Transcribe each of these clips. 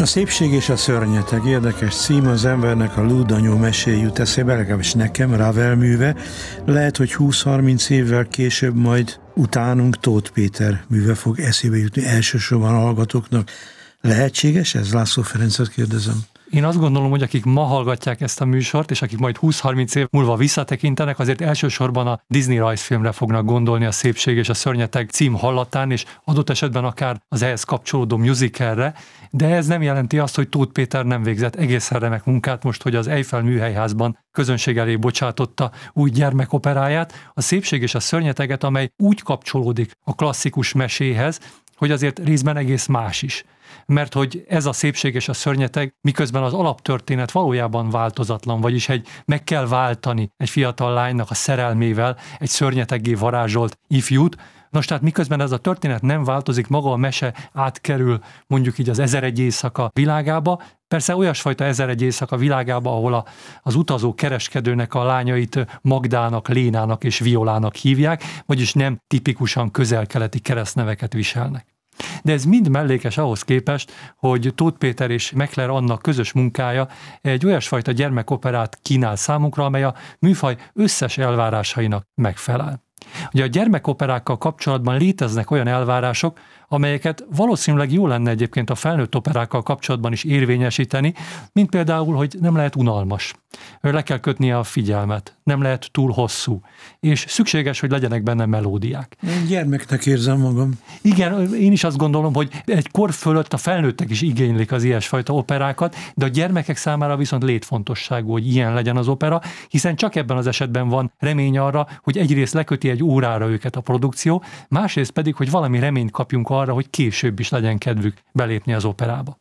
A szépség és a szörnyeteg érdekes cím, az embernek a Lúdanyó mesé jut eszébe, legalábbis nekem, Ravel műve. Lehet, hogy 20-30 évvel később majd utánunk Tóth Péter műve fog eszébe jutni elsősorban a hallgatóknak. Lehetséges ez? László Ferencet kérdezem. Én azt gondolom, hogy akik ma hallgatják ezt a műsort, és akik majd 20-30 év múlva visszatekintenek, azért elsősorban a Disney rajzfilmre fognak gondolni, a Szépség és a szörnyeteg cím hallatán, és adott esetben akár az ehhez kapcsolódó musicalre, de ez nem jelenti azt, hogy Tóth Péter nem végzett egészen remek munkát most, hogy az Eiffel műhelyházban közönség elé bocsátotta új gyermekoperáját, a Szépség és a szörnyeteget, amely úgy kapcsolódik a klasszikus meséhez, hogy azért részben egész más is. Mert hogy ez a Szépség és a szörnyeteg, miközben az alaptörténet valójában változatlan, vagyis meg kell váltani egy fiatal lánynak a szerelmével egy szörnyeteggé varázsolt ifjút. Nos, tehát miközben ez a történet nem változik, maga a mese átkerül mondjuk így az 1001 éjszaka világába, persze olyasfajta 1001 éjszaka világába, ahol az utazó kereskedőnek a lányait Magdának, Lénának és Violának hívják, vagyis nem tipikusan közel-keleti keresztneveket viselnek. De ez mind mellékes ahhoz képest, hogy Tóth Péter és Meckler Anna közös munkája egy olyasfajta gyermekoperát kínál számunkra, amely a műfaj összes elvárásainak megfelel. Ugye a gyermekoperákkal kapcsolatban léteznek olyan elvárások, amelyeket valószínűleg jó lenne egyébként a felnőtt operákkal kapcsolatban is érvényesíteni, mint például, hogy nem lehet unalmas, le kell kötnie a figyelmet, nem lehet túl hosszú, és szükséges, hogy legyenek benne melódiák. Én gyermeknek érzem magam. Igen, én is azt gondolom, hogy egy kor fölött a felnőttek is igénylik az ilyesfajta operákat, de a gyermekek számára viszont létfontosságú, hogy ilyen legyen az opera, hiszen csak ebben az esetben van remény arra, hogy egyrészt leköti egy órára őket a produkció, másrészt pedig, hogy valami reményt kapjunk arra, hogy később is legyen kedvük belépni az operába.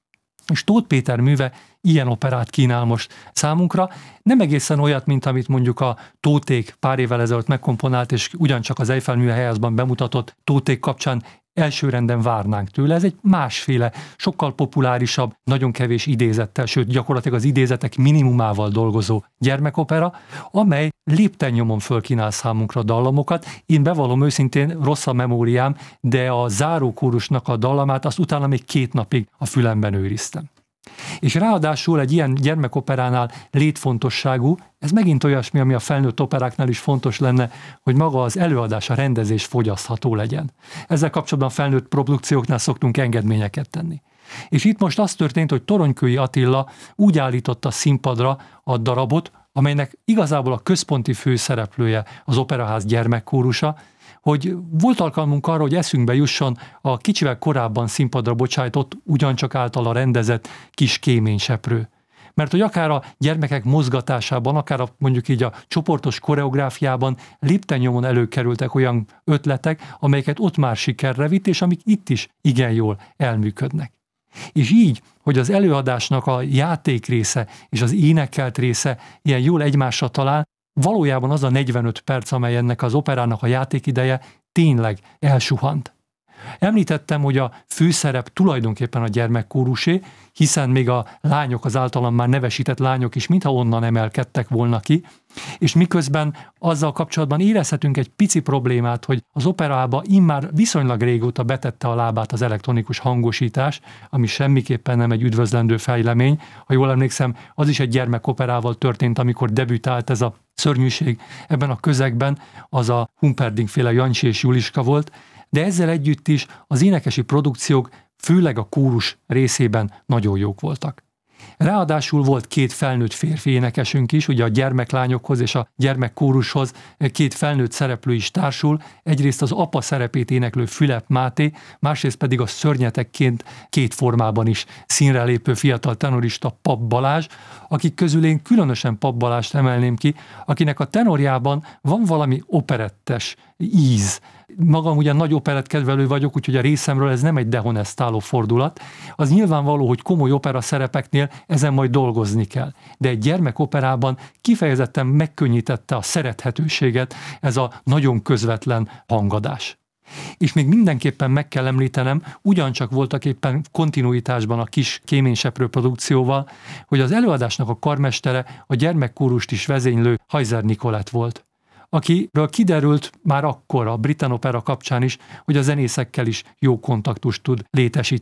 És Tóth Péter műve ilyen operát kínál most számunkra, nem egészen olyat, mint amit mondjuk a Tóték pár évvel ezelőtt megkomponált, és ugyancsak az Eiffel műhelyházban bemutatott Tóték kapcsán elsőrenden várnánk tőle. Ez egy másféle, sokkal populárisabb, nagyon kevés idézettel, sőt gyakorlatilag az idézetek minimumával dolgozó gyermekopera, amely léptennyomon fölkínál számunkra dallamokat. Én bevallom őszintén, rossz a memóriám, de a zárókórusnak a dallamát azt utána még 2 napig a fülemben őriztem. És ráadásul egy ilyen gyermekoperánál létfontosságú, ez megint olyasmi, ami a felnőtt operáknál is fontos lenne, hogy maga az előadás, a rendezés fogyasztható legyen. Ezzel kapcsolatban felnőtt produkcióknál szoktunk engedményeket tenni. És itt most az történt, hogy Toronykői Attila úgy állította színpadra a darabot, amelynek igazából a központi főszereplője az Operaház gyermekkórusa, hogy volt alkalmunk arra, hogy eszünkbe jusson a kicsivel korábban színpadra bocsájtott, ugyancsak általa rendezett kis kéményseprő. Mert hogy akár a gyermekek mozgatásában, akár mondjuk így a csoportos koreográfiában léptennyomon előkerültek olyan ötletek, amelyeket ott már sikerre vitt, és amik itt is igen jól elműködnek. És így, hogy az előadásnak a játék része és az énekelt része ilyen jól egymásra talál, valójában az a 45 perc, amely ennek az operának a játékideje tényleg elsuhant. Említettem, hogy a főszerep tulajdonképpen a gyermekkórusé, hiszen még a lányok, az általam már nevesített lányok is mintha onnan emelkedtek volna ki, és miközben azzal kapcsolatban érezhetünk egy pici problémát, hogy az operába immár viszonylag régóta betette a lábát az elektronikus hangosítás, ami semmiképpen nem egy üdvözlendő fejlemény. Ha jól emlékszem, az is egy gyermekoperával történt, amikor debütált ez a szörnyűség ebben a közegben, az a Humperdinck-féle Jancsi és Juliska volt, de ezzel együtt is az énekesi produkciók, főleg a kórus részében nagyon jók voltak. Ráadásul volt 2 felnőtt férfi énekesünk is, ugye a gyermeklányokhoz és a gyermekkórushoz 2 felnőtt szereplő is társul, egyrészt az apa szerepét éneklő Fülep Máté, másrészt pedig a szörnyetekként 2 formában is színre lépő fiatal tenorista Papp Balázs, akik közül én különösen Papp Balázst emelném ki, akinek a tenorjában van valami operettes íz. Magam ugyan nagy operettkedvelő vagyok, úgyhogy a részemről ez nem egy dehonestáló fordulat. Az nyilvánvaló, hogy komoly opera szerepeknél ezen majd dolgozni kell. De egy gyermekoperában kifejezetten megkönnyítette a szerethetőséget ez a nagyon közvetlen hangadás. És még mindenképpen meg kell említenem, ugyancsak voltak éppen kontinuitásban a kis kéményseprő produkcióval, hogy az előadásnak a karmestere a gyermekkórust is vezénylő Hajzer Nikolett volt, akiről kiderült már akkor a Britten Opera kapcsán is, hogy a zenészekkel is jó kontaktust tud létesíteni.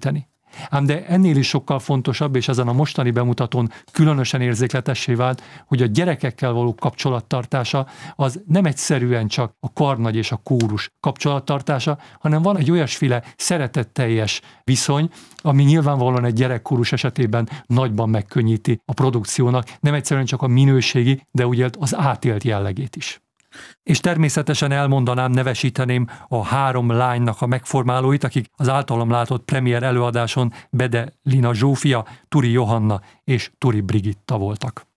Ám de ennél is sokkal fontosabb, és ezen a mostani bemutatón különösen érzékletessé vált, hogy a gyerekekkel való kapcsolattartása az nem egyszerűen csak a karnagy és a kórus kapcsolattartása, hanem van egy olyasféle szeretetteljes viszony, ami nyilvánvalóan egy gyerekkórus esetében nagyban megkönnyíti a produkciónak, nem egyszerűen csak a minőségi, de ugye az átélt jellegét is. És természetesen elmondanám, nevesíteném a 3 lánynak a megformálóit, akik az általam látott premier előadáson Bede Lina Zsófia, Turi Johanna és Turi Brigitta voltak.